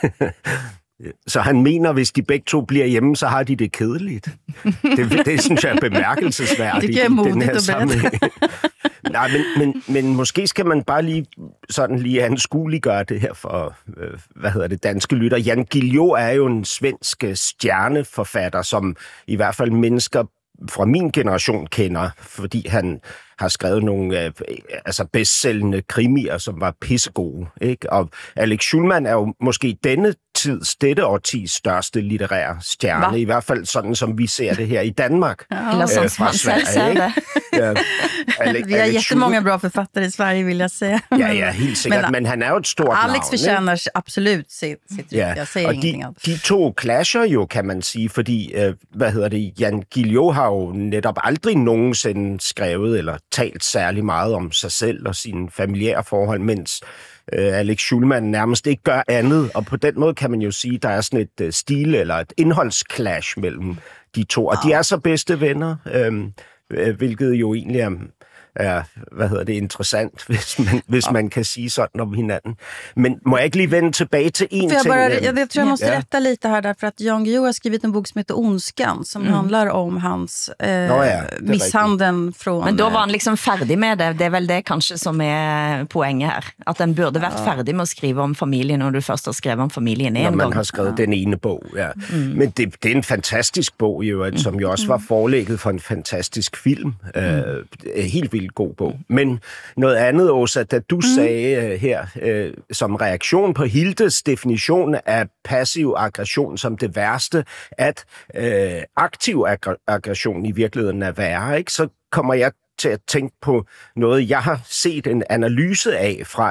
Så han mener, hvis de begge to bliver hjemme, så har de det kedeligt. Det synes jeg er bemærkelsesværdigt. Det gør modigt at berätta. Nej, men måske skal man bare lige anskueliggøre det her for, danske lytter. Jan Guillou er jo en svensk stjerneforfatter, som i hvert fald mennesker fra min generation kender, fordi han har skrevet nogle bestsellende krimier, som var pissegode. Ikke? Og Alex Schulman er jo måske dette årtis største litterære stjerne, i hvert fald sådan, som vi ser det her i Danmark. Eller som han selv ser det. Vi har jättemånga bra författare i Sverige, vill jag säga. Ja, helt sikkert, men han er jo et stort navn. Alex fortjener absolut sitt ryg, jeg siger ingenting andet. De to clasher jo, kan man sige, fordi, Jan Guillou har jo netop aldrig nogensinde skrevet eller talt særlig meget om sig selv og sine familiære forhold, mens Alex Schulman nærmest ikke gør andet, og på den måde kan man jo sige, der er sådan et stil- eller et indholdsclash mellem de to, og de er så bedste venner, hvilket jo egentlig er interessant, hvis man kan sige sådan om hinanden. Men må jeg ikke lige vende tilbage til en ting? Jag tror jag måste rätta lite här, därför att Jan Guillou har skrivit en bok som heter Ondskan, som handlar om hans misshandeln från... Men då var han liksom färdig med det. Det är väl det kanske som är poängen här. Att den burde varit färdig med att skriva om familjen, när du först har skrevet om familjen en gång. Når man har skrevet den ene bog, ja. Men det er en fantastisk bog, jo, som jo også var forlægget for en fantastisk film. Helt vildt god bog. Men noget andet, Åsa, da du sagde her, som reaktion på Hildes definition af passiv aggression som det værste, at aktiv aggression i virkeligheden er værre, ikke? Så kommer jeg til at tænke på noget, jeg har set en analyse af fra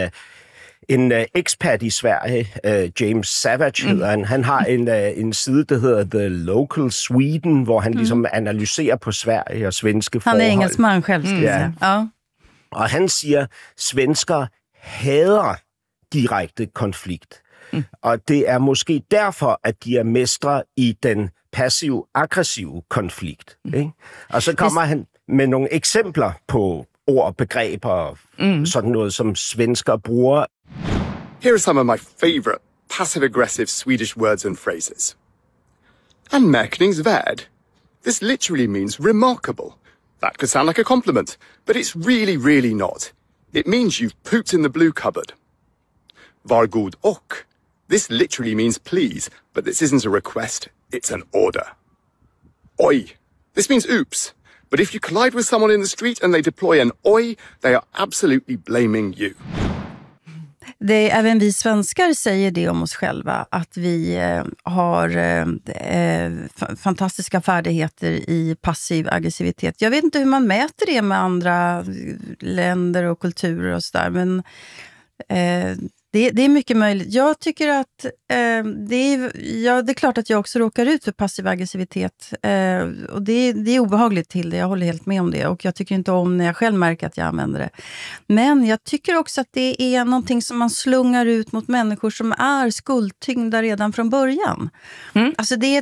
en ekspert i Sverige, James Savage hedder han. Han har en side, der hedder The Local Sweden, hvor han ligesom analyserer på Sverige og svenske forhold. Han er engelsmand selv, skal jeg sige. Ja. Og han siger, svensker hader direkte konflikt. Og det er måske derfor, at de er mestre i den passiv-aggressive konflikt. Ikke? Og så kommer han med nogle eksempler på ord og begreber og sådan noget, som svensker bruger. Here are some of my favorite passive-aggressive Swedish words and phrases. Anmärkningsvärd. This literally means remarkable. That could sound like a compliment, but it's really, really not. It means you've pooped in the blue cupboard. Var god och. This literally means please, but this isn't a request, it's an order. Oj. This means oops. But if you collide with someone in the street and they deploy an oj, they are absolutely blaming you. Även vi svenskar säger det om oss själva, att vi har fantastiska färdigheter i passiv aggressivitet. Jag vet inte hur man mäter det med andra länder och kulturer och sådär, men det är mycket möjligt. Jag tycker att det är klart att jag också råkar ut för passiv aggressivitet. Och det är obehagligt till det. Jag håller helt med om det. Och jag tycker inte om när jag själv märker att jag använder det. Men jag tycker också att det är någonting som man slungar ut mot människor som är skuldtyngda redan från början. Alltså det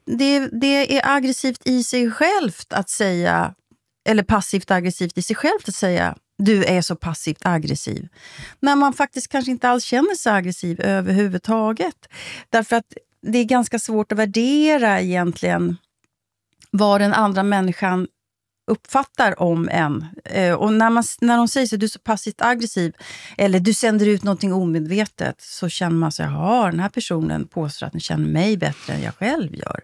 är aggressivt i sig självt att säga, eller passivt aggressivt i sig självt att säga, du är så passivt aggressiv. När man faktiskt kanske inte alls känner sig aggressiv överhuvudtaget. Därför att det är ganska svårt att värdera egentligen vad den andra människan uppfattar om en. Och när de säger så, du är så passivt aggressiv, eller du sänder ut någonting omedvetet, så känner man sig, ja, den här personen påstår att den känner mig bättre än jag själv gör.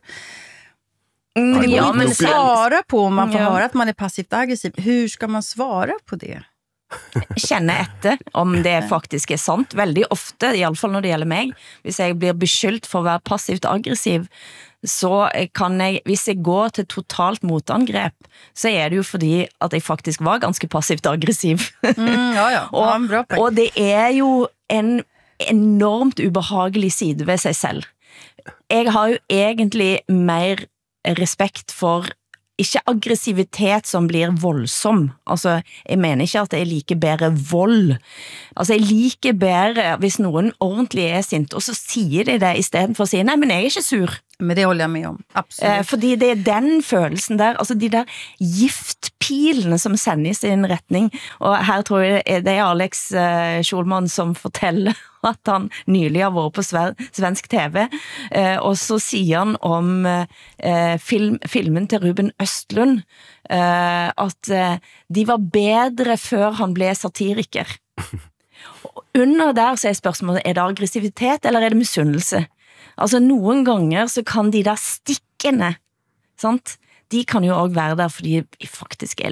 Det går inte att svara på om man får höra att man är passivt aggressiv. Hur ska man svara på det? Känne etter om det faktisk er sant. Veldig ofte, i alle fall når det gjelder meg, hvis jeg blir beskyldt for å være passivt aggressiv, så kan jeg, hvis jeg går til totalt motangrep, så er det jo fordi at jeg faktisk var ganske passivt aggressiv. Ja, bra poeng. Og det er jo en enormt ubehagelig side ved sig selv. Jeg har jo egentlig mer respekt for ikke aggressivitet som blir voldsom. Altså, jeg mener ikke at jeg liker bedre vold. Altså, jeg liker bedre hvis noen ordentlig sint, og så sier de det i stedet for å si, nei, men jeg ikke sur. Men det håller jag med om, absolut. Fordi det den følelsen der, altså de der giftpilene som sendes i en retning, og her tror jeg det Alex Schulman som forteller at han nylig har vært på svensk TV, og så sier han om filmen til Ruben Östlund, at de var bedre før han ble satiriker. Under der så spørsmålet, det aggressivitet eller det misunnelse? Altså noen ganger så kan de der stikkene, sant? De kan jo også være der fordi de faktisk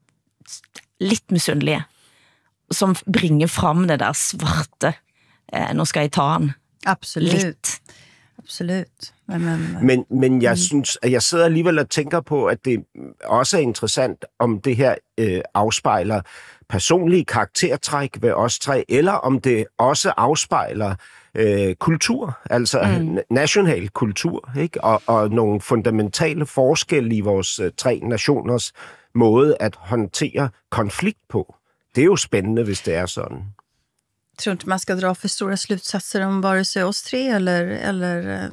litt misunnelige, som bringer fram det der svarte. Nå skal jeg ta han. Absolut. Litt. Absolut. Men jeg synes, at jeg sidder alligevel og tænker på, at det også interessant, om det her afspejler personlige karaktertræk ved os tre, eller om det også afspejler kultur, altså national kultur, ikke? Og nogle fundamentale forskelle i vores tre nationers måde at håndtere konflikt på. Det er jo spændende, hvis det er sådan. Jag tror inte man ska dra för stora slutsatser om vare sig oss tre eller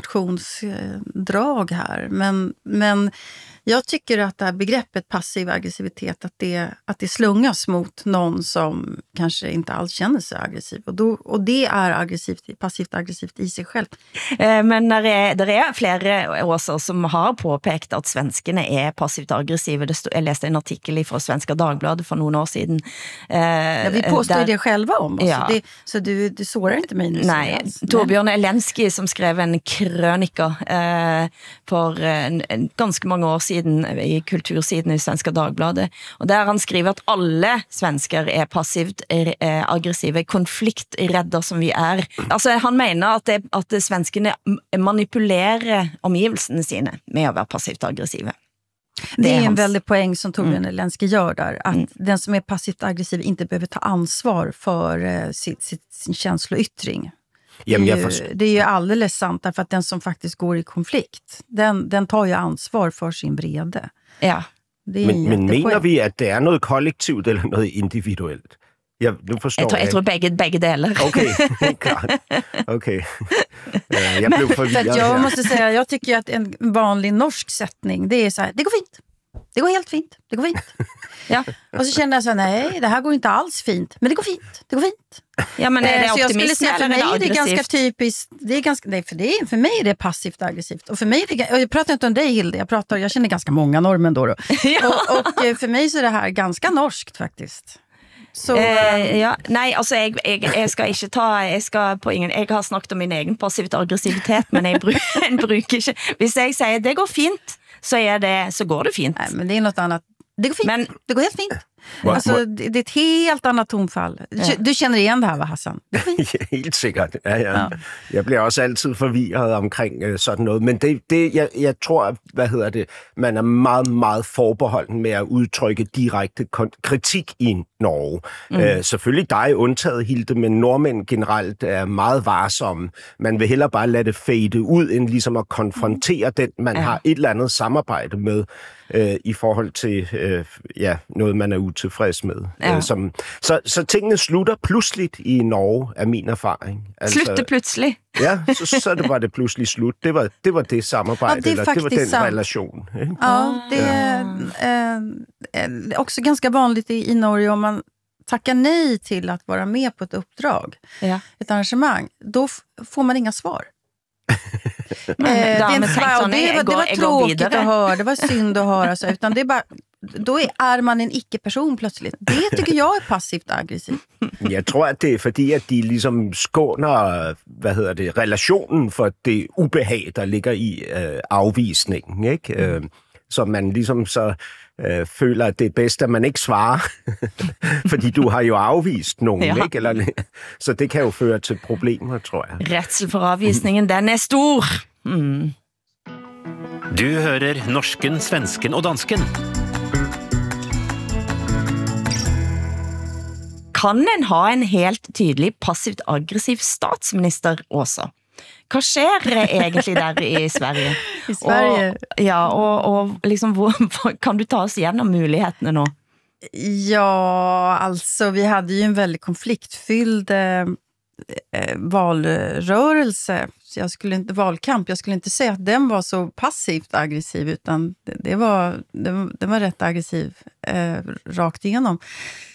nationsdrag här. Men jag tycker att det här begreppet passiv aggressivitet, att det slungas mot någon som kanske inte alls känner sig aggressiv. Och det är aggressivt, passivt aggressivt i sig själv. Men det är flera åser som har påpekt att svenskarna är passivt aggressiva. Jag läste en artikel från Svenska Dagbladet för några år sedan. Ja, vi påstår det själva om oss. Ja. Så du sårar inte mig nu. Nej, Torbjörn Elensky som skrev en krønika för ganska många år sedan i kultursiden i Svenska Dagbladet, och där han skriver att alla svenskar är passivt aggressiva, konflikträdda som vi är. Alltså han menar att svenskarna manipulerar omgivelsene sine med att vara passivt aggressiva. Det är en väldigt poäng som Torbjörn Elensky gör där, att den som är passivt aggressiv inte behöver ta ansvar för sin känsloyttring. Det är ju alldeles sant, därför att den som faktiskt går i konflikt, den tar ju ansvar för sin vrede. Ja. Men mener vi, at det er noget kollektivt eller noget individuelt? Nu forstår jeg tror begge deler. Okay, klart. Okay. Jag blev förvirrad. Jag måste säga, jag tycker att en vanlig norsk sättning, det är så här, det går fint. Det går helt fint. Det går fint. Ja. Och så kände jag så här, nej, det här går inte alls fint. Men det går fint. Det går fint. Ja, men är det så jag skulle säga för mig är det ganska typiskt. Det är ganska, nej, för mig är det passivt aggressivt. Och för mig är det, och jag pratar inte om dig, Hilde. Jag känner ganska många norrmän då. Ja. Och för mig så är det här ganska norskt faktiskt. Så, ja, nej, altså jeg skal ikke ta, jeg har snakket om min egen passivt aggressivitet, men jeg bruker ikke, hvis jeg sier det går fint, så går det fint. Nej, men det är något annat. Det går fint, men det går helt fint. Alltså, det är ett helt annat tonfall. Du känner igen det här, va, Hassan? Helt sikkert. Ja. Jeg bliver også altid forvirret omkring sådan noget. Men jeg tror, man er meget, meget forbeholden med at udtrykke direkte kritik i Norge. Selvfølgelig dig undtaget, Hilde, men nordmænd generelt er meget varsomme. Man vil hellere bare lade det fade ud, end ligesom at konfrontere den, man har et eller andet samarbejde med i forhold til noget, man er utilfreds med. Ja. Så tingene slutter pludseligt i Norge, er min erfaring. Altså, slutter pludselig? Ja, så det var det pludselig slut. Det var det samarbejde, ja, eller det var den relation. Ikke? Ja, det är också ganska vanligt i Norge om man tackar nej till att vara med på ett uppdrag, ett arrangemang, då får man inga svar. Det var tråkigt att höra, det var synd att höra så, utan det är bara, då är man en icke-person plötsligt. Det tycker jag är passivt aggressivt. Jeg tror, at det er fordi, at de ligesom skåner, relationen for det ubehag, der ligger i afvisningen, ikke? Så man ligesom så føler, at det er bedst, at man ikke svarer, fordi du har jo afvist nogen, ikke? Eller, så det kan jo føre til problemer, tror jeg. Redsel for avvisningen, den er stor. Du hører norsken, svensken og dansken. kan en ha en helt tydelig passivt aggressiv statsminister også? Hva skjer egentlig der i Sverige? I Sverige? Og liksom, kan du ta oss igenom mulighetene nå? Ja, alltså vi hade ju en väldigt konfliktfylld valrörelse. Så jag skulle inte säga att den var så passivt aggressiv, utan det var rätt aggressiv rakt igenom.